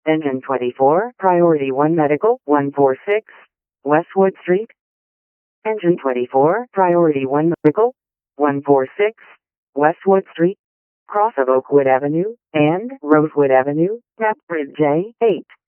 Engine 24, Priority 1 Medical, 146, Westwood Street. Engine 24, Priority 1 Medical, 146, Westwood Street, cross of Oakwood Avenue and Rosewood Avenue, Napbridge J8.